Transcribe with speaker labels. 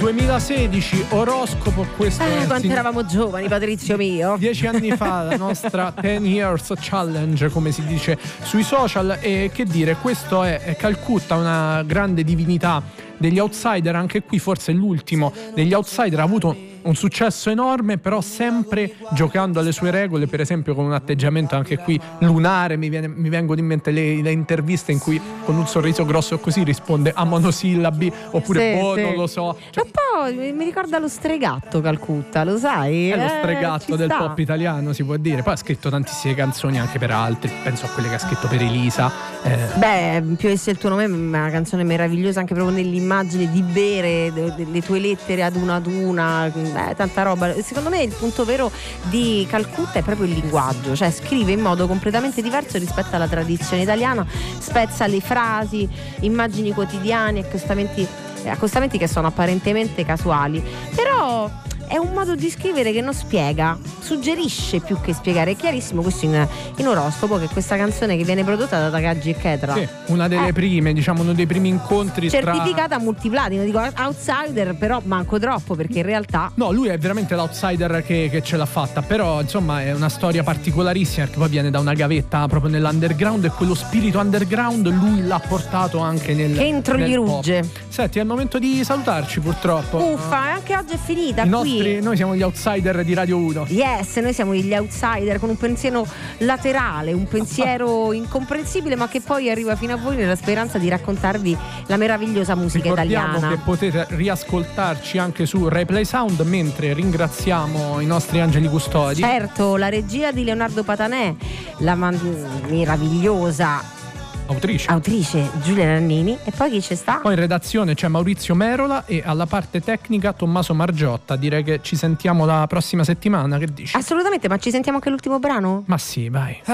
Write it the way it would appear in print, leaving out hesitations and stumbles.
Speaker 1: 2016, oroscopo, questo è
Speaker 2: quanto eravamo giovani, Patrizio mio.
Speaker 1: 10 anni fa, la nostra 10 Years Challenge, come si dice sui social. E che dire, questo è Calcutta, una grande divinità degli outsider. Anche qui forse l'ultimo degli outsider, ha avuto un successo enorme, però sempre giocando alle sue regole, per esempio con un atteggiamento anche qui lunare. Mi vengono in mente le interviste in cui con un sorriso grosso così risponde a monosillabi, oppure non lo so,
Speaker 2: cioè, ma poi mi ricorda lo stregatto Calcutta, lo sai?
Speaker 1: È lo stregatto del pop italiano, si può dire. Poi ha scritto tantissime canzoni anche per altri, penso a quelle che ha scritto per Elisa.
Speaker 2: Più essi il tuo nome è una canzone meravigliosa, anche proprio nell'immagine di bere le tue lettere ad una, tanta roba. Secondo me il punto vero di Calcutta è proprio il linguaggio, cioè scrive in modo completamente diverso rispetto alla tradizione italiana, spezza le frasi, immagini quotidiane, accostamenti che sono apparentemente casuali, però è un modo di scrivere che non spiega, suggerisce più che spiegare. È chiarissimo questo in oroscopo, che questa canzone che viene prodotta da Takagi e Ketra,
Speaker 1: sì, una delle prime, diciamo uno dei primi incontri
Speaker 2: certificata multiplatino. Dico outsider, però manco troppo, perché in realtà
Speaker 1: no, lui è veramente l'outsider che ce l'ha fatta. Però insomma è una storia particolarissima, perché poi viene da una gavetta proprio nell'underground, e quello spirito underground lui l'ha portato anche nel
Speaker 2: entro gli rugge.
Speaker 1: Senti, è il momento di salutarci, purtroppo.
Speaker 2: Uffa, anche oggi è finita qui.
Speaker 1: Noi siamo gli outsider di Radio 1.
Speaker 2: Yes, noi siamo gli outsider con un pensiero laterale, un pensiero incomprensibile, ma che poi arriva fino a voi nella speranza di raccontarvi la meravigliosa musica italiana.
Speaker 1: Ricordiamo che potete riascoltarci anche su Replay Sound, mentre ringraziamo i nostri angeli custodi.
Speaker 2: Certo, la regia di Leonardo Patanè, la meravigliosa autrice Giulia Nannini, e poi chi ci sta?
Speaker 1: Poi in redazione c'è Maurizio Merola e alla parte tecnica Tommaso Margiotta. Direi che ci sentiamo la prossima settimana, che dici?
Speaker 2: Assolutamente, ma ci sentiamo anche l'ultimo brano?
Speaker 1: Ma sì, vai.